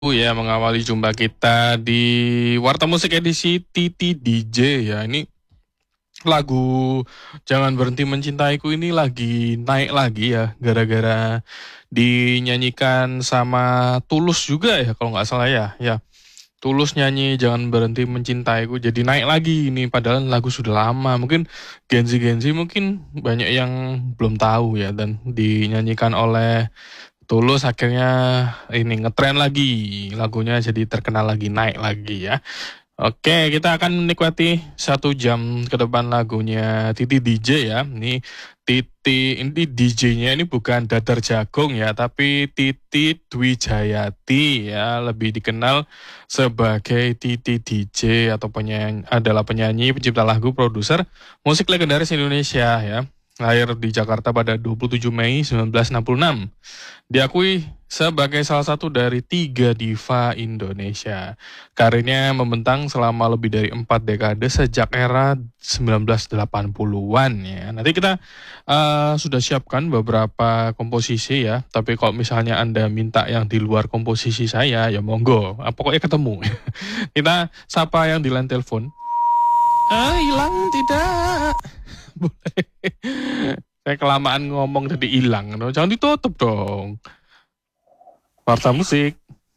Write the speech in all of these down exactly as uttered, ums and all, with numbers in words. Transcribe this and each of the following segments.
Ya, mengawali jumpa kita di Warta Musik edisi Titi D J ya. Ini lagu Jangan Berhenti Mencintaiku ini lagi naik lagi ya, gara-gara dinyanyikan sama Tulus juga ya, kalau nggak salah ya. Ya, Tulus nyanyi Jangan Berhenti Mencintaiku jadi naik lagi ini, padahal lagu sudah lama. Mungkin Genzi-Genzi mungkin banyak yang belum tahu ya, dan dinyanyikan oleh Tulus akhirnya ini ngetren lagi, lagunya jadi terkenal lagi, naik lagi ya. Oke, kita akan menikmati satu jam ke depan lagunya Titi D J ya. Ini Titi, ini D J-nya ini bukan Dadar Jagung ya, tapi Titi Dwi Jayati ya, lebih dikenal sebagai Titi D J atau penyanyi, adalah penyanyi, pencipta lagu, produser musik legendaris Indonesia ya. Lahir di Jakarta pada dua puluh tujuh Mei seribu sembilan ratus enam puluh enam. Diakui sebagai salah satu dari tiga diva Indonesia. Karirnya membentang selama lebih dari empat dekade sejak era sembilan belas delapan puluhan ya. Nanti kita uh, sudah siapkan beberapa komposisi ya. Tapi kalau misalnya Anda minta yang di luar komposisi saya, ya monggo. Ah, pokoknya ketemu. Kita sapa yang di line telepon. Ah, hilang tidak. Boleh. Saya kelamaan ngomong jadi hilang. Jangan ditutup dong. Warta Musik.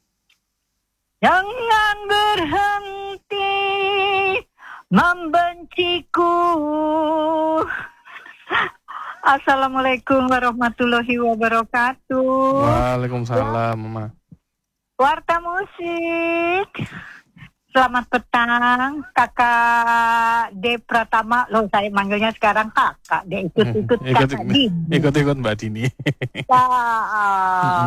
Jangan berhenti membenciku. Assalamualaikum warahmatullahi wabarakatuh. Waalaikumsalam, Mama. Warta Musik. Selamat petang, Kakak D Pratama. Loh, saya manggilnya sekarang Kakak D, ikut-ikut Kakak Dini. Ikut-ikut Mbak Dini. Ya, uh,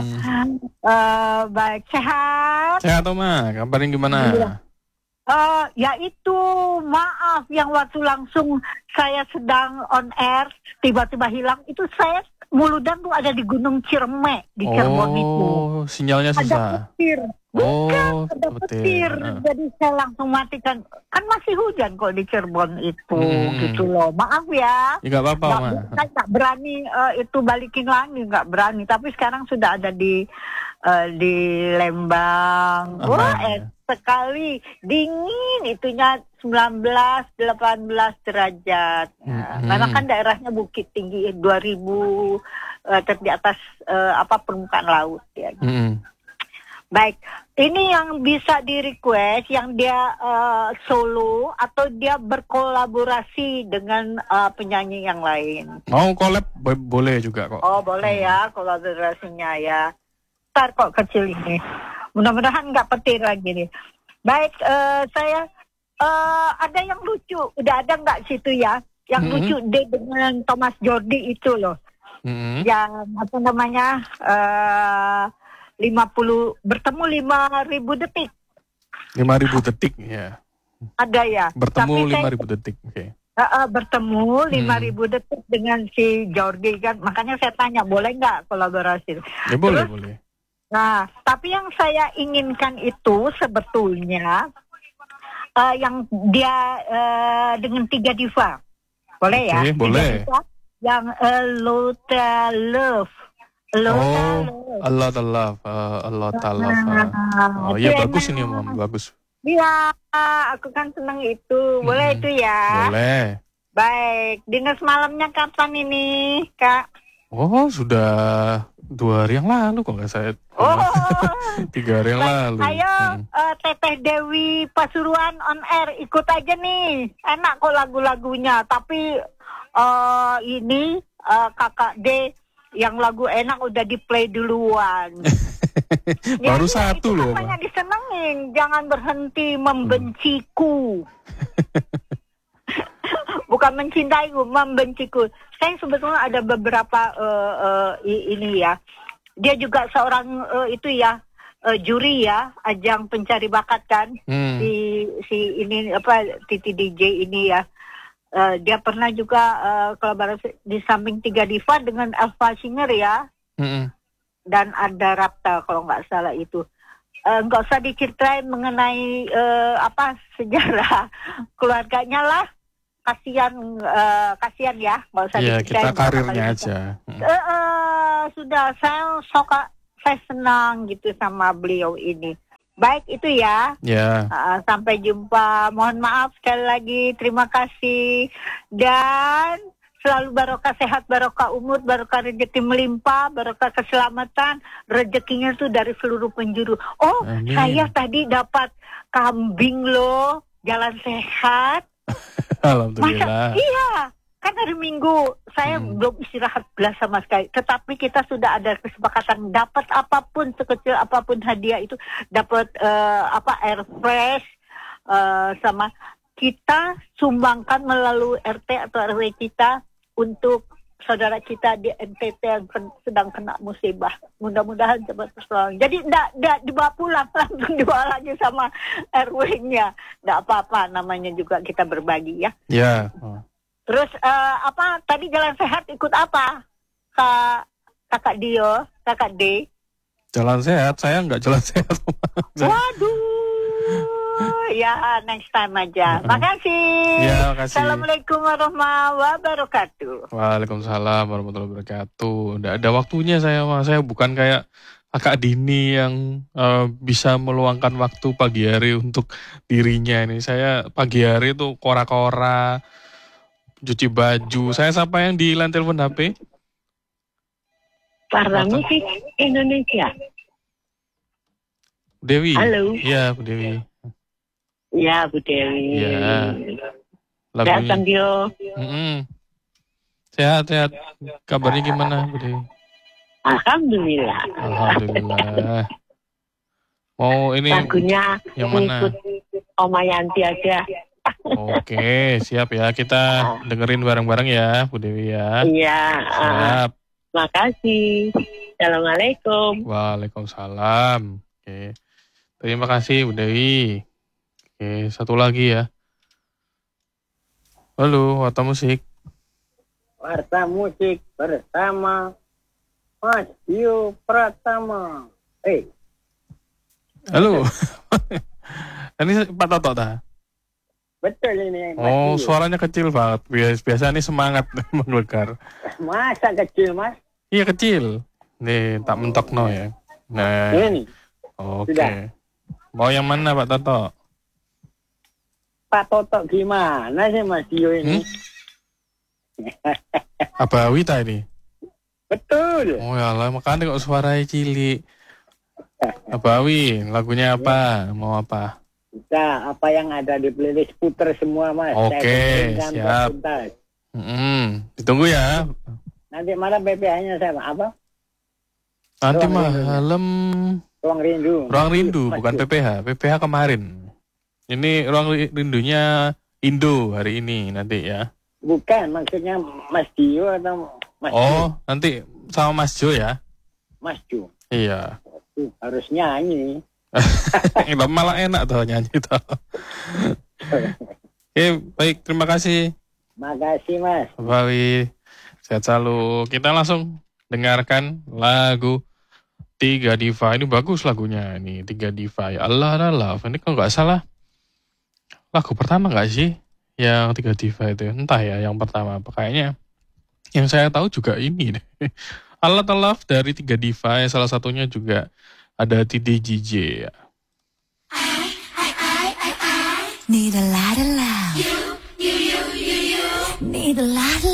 uh, baik, sehat? Sehat, Oma. Kabarin gimana? Iya. Uh, ya itu, maaf yang waktu langsung saya sedang on air, tiba-tiba hilang. Itu saya muludan tuh ada di Gunung Ciremai, di Cirebon oh, itu. Oh, sinyalnya susah. Ada petir. Bukan, oh, ada petir. Uh. Jadi saya langsung matikan. Kan masih hujan kok di Cirebon itu, hmm. gitu loh. Maaf ya. Ya, gak apa-apa, Ma. Saya gak berani uh, itu balikin lagi, gak berani. Tapi sekarang sudah ada di uh, di Lembang. Uh-huh. Wah, eh, sekali dingin itunya sembilan belas delapan belas derajat. Nah, hmm. Karena kan daerahnya bukit tinggi dua ribu uh, di atas uh, apa permukaan laut ya. Gitu. Hmm. Baik, ini yang bisa di request yang dia uh, solo atau dia berkolaborasi dengan uh, penyanyi yang lain. Mau collab boleh juga kok. Oh boleh ya kolaborasinya ya. Ntar kok kecil ini. Mudah-mudahan nggak petir lagi nih. Baik, uh, saya uh, ada yang lucu. Udah ada nggak situ ya? Yang mm-hmm. lucu dia dengan Thomas Jordi itu loh. Mm-hmm. Yang apa namanya? Uh, lima puluh bertemu lima ribu detik. lima ribu detik ya. Ada ya. Bertemu lima ribu detik. Oke. Okay. Uh, uh, bertemu lima ribu hmm. detik dengan si Jordi kan. Makanya saya tanya boleh nggak kolaborasi? Ya boleh, Terus, boleh. Nah, tapi yang saya inginkan itu sebetulnya uh, yang dia uh, dengan tiga diva. Boleh okay, ya? Boleh. Diva, yang uh, Lota Love. Lota oh, Love. A lot of love, uh, a lot of love. Uh. Oh iya bagus ini, Mam, bagus. Iya, aku kan senang itu. Boleh hmm, itu ya? Boleh. Baik, dinner malamnya kapan ini, Kak? Oh, sudah dua hari yang lalu kok nggak saya. Oh, tiga hari yang baik, lalu. Ayo, hmm. uh, Teteh Dewi Pasuruan on air, ikut aja nih. Enak kok lagu-lagunya, tapi uh, ini uh, Kakak D yang lagu enak udah di play duluan. Baru ya, satu itu loh. Namanya disenengin, jangan berhenti membenciku. Bukan mencintaiku, membenciku. Saya sebetulnya ada beberapa uh, uh, ini ya. Dia juga seorang uh, itu ya uh, juri ya, ajang pencari bakat kan. Hmm. Si si ini apa Titi D J ini ya. Uh, dia pernah juga uh, kolaborasi di samping tiga diva dengan Elva Singer ya, mm-hmm. dan ada Rapta kalau nggak salah itu. Nggak uh, usah diceritain mengenai uh, apa sejarah keluarganya lah, kasihan uh, kasihan ya, nggak usah yeah, diceritain. Kita karirnya aja. Uh, uh, sudah saya suka, saya senang gitu sama beliau ini. Baik itu ya. Ya. Uh, sampai jumpa. Mohon maaf sekali lagi. Terima kasih. Dan selalu barokah sehat, barokah umur, barokah rezeki melimpah, barokah keselamatan. Rezekinya tuh dari seluruh penjuru. Oh, Amin. saya tadi dapat kambing loh. Jalan sehat. Alhamdulillah. Masa? Iya. Kan hari Minggu saya hmm. belum istirahat belas sama sekali. Tetapi kita sudah ada kesepakatan dapat apapun, sekecil apapun hadiah itu, dapat uh, apa air fresh uh, sama kita sumbangkan melalui R T atau R W kita untuk saudara kita di N T T yang ken- sedang kena musibah. Mudah-mudahan cepat tertolong. Jadi tidak dibawa pulang, langsung dibawa lagi sama R W-nya. Tidak apa-apa, namanya juga kita berbagi ya. Ya. Oh. Terus uh, apa tadi jalan sehat ikut apa? Kak Kakak Dio, Kakak D. Jalan sehat, saya nggak jalan sehat. Waduh. Ya, next time aja. Makasih. Ya, makasih. Assalamualaikum warahmatullahi wabarakatuh. Waalaikumsalam warahmatullahi wabarakatuh. Nggak ada waktunya saya, Mas. Saya bukan kayak Kakak Dini yang uh, bisa meluangkan waktu pagi hari untuk dirinya ini. Saya pagi hari tuh kora-kora, cuci baju. Saya sapa yang di line telepon H P. Warta Musik Indonesia. Dewi. Halo. Iya, Bu Dewi. Ya, Bu Dewi. Iya. Sehat, Dio. Mm-mm. Sehat, sehat. Kabarnya gimana, Bu Dewi? Alhamdulillah. Alhamdulillah. Mau ini lagunya yang mana? Ikut Oma Yanti aja. Oke, siap ya. Kita dengerin bareng-bareng ya, Bu Dewi ya. Iya. Siap. Uh, makasih. Assalamualaikum. Waalaikumsalam. Oke. Terima kasih, Bu Dewi. Oke, satu lagi ya. Halo, Warta Musik. Warta Musik bersama Mas Dio Pratama. Eh. Hey. Halo. Ini Pak Toto dah. Betul ini. Oh, suaranya kecil banget. Biasa, biasa ini semangat menggelegar. Masa kecil, Mas? Iya, kecil. Nih, tak mentok no ya. Nah. Ini. Oke. Okay. Mau yang mana, Pak Toto? Pak Toto gimana sih Mas Dio ini? Hmm? Apa Wita ini? Betul. Oh ya lah, makanya kok suaranya cilik. Abawi, lagunya apa? Mau apa? Bisa, apa yang ada di playlist puter semua, Mas. Oke, siap. Mm-hmm. Ditunggu ya. Nanti malam P P H-nya saya apa? Nanti Ruang malam Ruang Rindu. Ruang Rindu, Mas bukan P P H. P P H kemarin. Ini Ruang Rindunya Indo hari ini nanti ya. Bukan, maksudnya Mas Dio atau Mas Oh, Jo? nanti sama Mas Jo ya? Mas Jo. Iya. Uh, harus nyanyi. Malah enak tuh nyanyi tuh. Oke, baik, terima kasih. Makasih, Mas. Baik, sehat selalu. Kita langsung dengarkan lagu Tiga Diva. Ini bagus lagunya ini, Tiga Diva. Ya Allah, Allah. Ini kalau nggak salah lagu pertama nggak sih yang Tiga Diva itu? Entah ya yang pertama apa. Kayaknya yang saya tahu juga ini deh. Allah Allah dari Tiga Diva. Salah satunya juga ada T D J J ya. I, I, I, I, I need a lot of love. You, you, you, you, you need a lot of